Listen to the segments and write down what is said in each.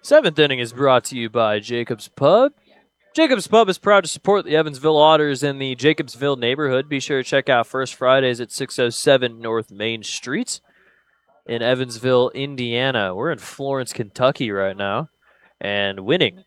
Seventh inning is brought to you by Jacobs Pub. Jacobs Pub is proud to support the Evansville Otters in the Jacobsville neighborhood. Be sure to check out First Fridays at 607 North Main Street in Evansville, Indiana. We're in Florence, Kentucky right now and winning.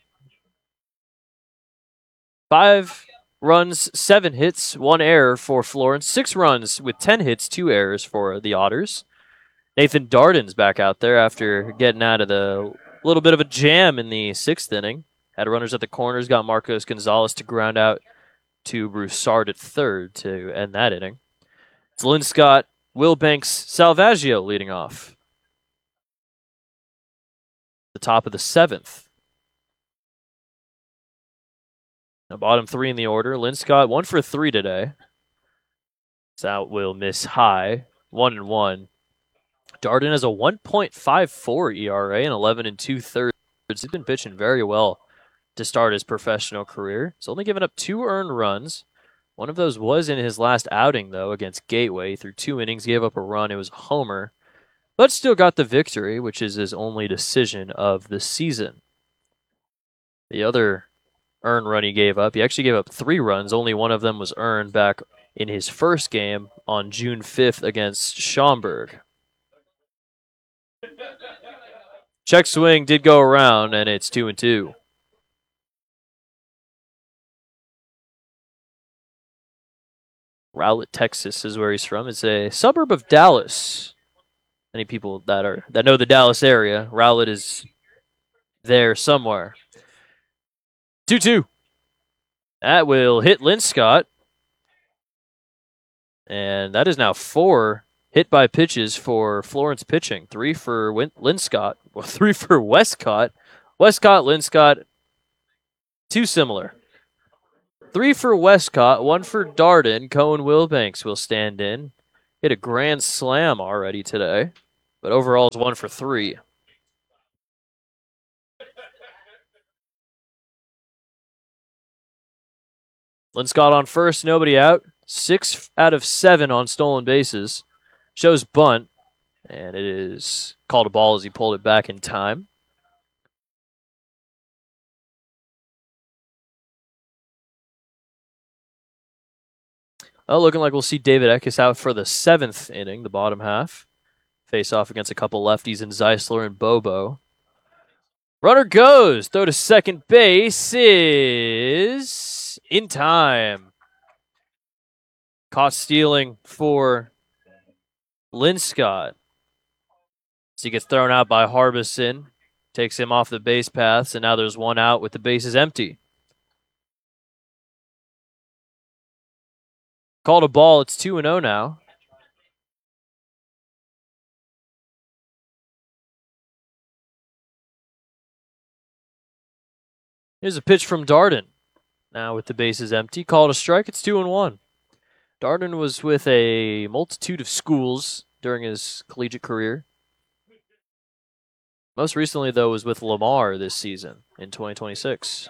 5 runs, 7 hits, 1 error for Florence. 6 runs with 10 hits, 2 errors for the Otters. Nathan Darden's back out there after getting out of the little bit of a jam in the 6th inning. Had runners at the corners, got Marcos Gonzalez to ground out to Broussard at third to end that inning. It's Lynn Scott, Will Banks, Salvaggio leading off. The top of the 7th. Now bottom 3 in the order. Lynn Scott 1 for 3 today. That will miss high, 1-1. Darden has a 1.54 ERA and 11 2/3. He's been pitching very well to start his professional career. He's only given up 2 earned runs. One of those was in his last outing, though, against Gateway. Through 2 innings, gave up a run. It was a homer, but still got the victory, which is his only decision of the season. The other earned run he gave up, he actually gave up 3 runs. Only one of them was earned back in his first game on June 5th against Schaumburg. Check swing did go around, and it's 2-2. Rowlett, Texas is where he's from. It's a suburb of Dallas. Many people that know the Dallas area, Rowlett is there somewhere. 2-2. That will hit Lynn Scott. And that is now 4 hit by pitches for Florence pitching. 3 for Lynn Scott. Well, 3 for Westcott. Westcott, Lynn Scott, 2 similar. 3 for Westcott, 1 for Darden. Cohen Wilbanks will stand in. Hit a grand slam already today, but overall it's 1 for 3. Lynn Scott on first, nobody out. 6 out of 7 on stolen bases. Shows bunt, and it is called a ball as he pulled it back in time. Well, looking like we'll see David Eckes out for the 7th inning, the bottom half. Face off against a couple lefties in Zeisler and Bobo. Runner goes. Throw to second base is in time. Caught stealing for Lynn Scott. So he gets thrown out by Harbison. Takes him off the base paths, and now there's 1 out with the bases empty. Called a ball. It's 2-0 now. Here's a pitch from Darden. Now with the bases empty. Called a strike. It's 2-1. Darden was with a multitude of schools during his collegiate career. Most recently, though, was with Lamar this season in 2026.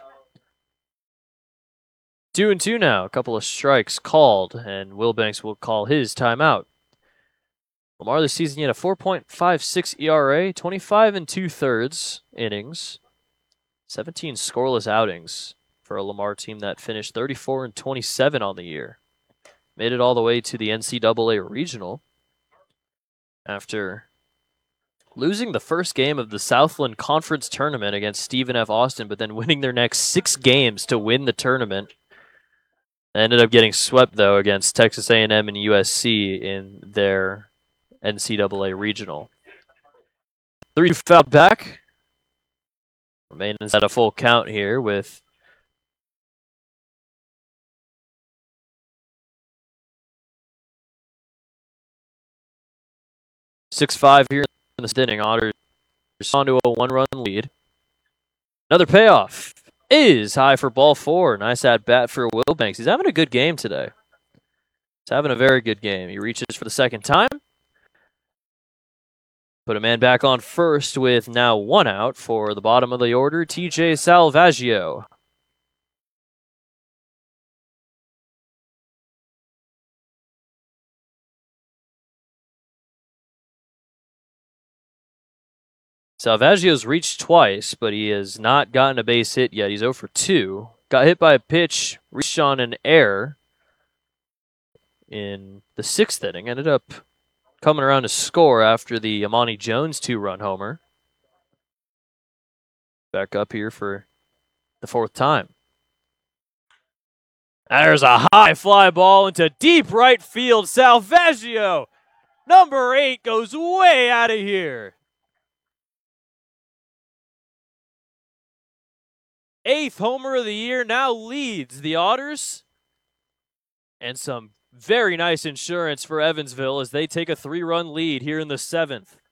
2-2 now. A couple of strikes called, and Wilbanks will call his timeout. Lamar this season, he had a 4.56 ERA, 25 2/3 innings, 17 scoreless outings for a Lamar team that finished 34-27 on the year. Made it all the way to the NCAA regional after losing the first game of the Southland Conference tournament against Stephen F. Austin, but then winning their next 6 games to win the tournament. They ended up getting swept, though, against Texas A&M and USC in their NCAA regional. 3-2 foul back. Remains at a full count here with .65 here in the inning. Otters on to a 1-run lead. Another payoff is high for ball 4. Nice at bat for Wilbanks. He's having a good game today. He's having a very good game. He reaches for the second time. Put a man back on first with now 1 out for the bottom of the order, TJ Salvaggio. Salvaggio's reached twice, but he has not gotten a base hit yet. He's 0 for 2. Got hit by a pitch, reached on an error in the 6th inning. Ended up coming around to score after the Amani Jones 2-run homer. Back up here for the 4th time. There's a high fly ball into deep right field. Salvaggio, number 8, goes way out of here. 8th homer of the year, now leads the Otters. And some very nice insurance for Evansville as they take a 3-run lead here in the 7th.